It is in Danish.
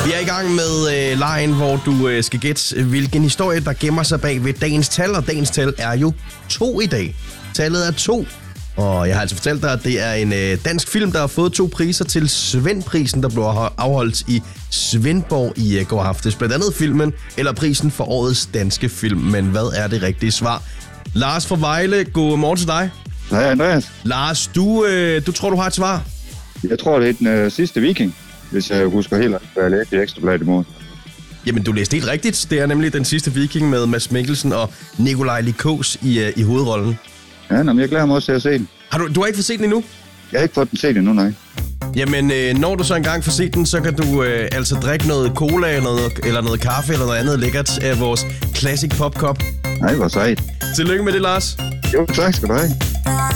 Vi er i gang med lejen, hvor du skal gætte, hvilken historie, der gemmer sig bag ved dagens tal. Og dagens tal er jo 2 i dag. Tallet er 2. Og jeg har altså fortalt dig, at det er en dansk film, der har fået 2 priser til Svendprisen, der blev afholdt i Svendborg i går aftes. Blandt andet filmen eller prisen for årets danske film. Men hvad er det rigtige svar? Lars fra Vejle, god morgen til dig. Hej Andreas. Lars, du tror, du har et svar? Jeg tror, det er den sidste viking, hvis jeg husker helt hvad jeg læste i Ekstrabladet i morgen. Jamen, du læste helt rigtigt. Det er nemlig den sidste viking med Mads Mikkelsen og Nikolaj Likos i hovedrollen. Ja, men jeg glæder mig også til at se den. Du har ikke fået set den endnu? Jeg har ikke fået den set endnu, nej. Jamen, når du så engang får set den, så kan du altså drikke noget cola eller noget kaffe eller noget andet lækkert af vores Classic Pop Cup. Nej, hvor sejt. Tillykke med det, Lars. Jo, tak skal du have.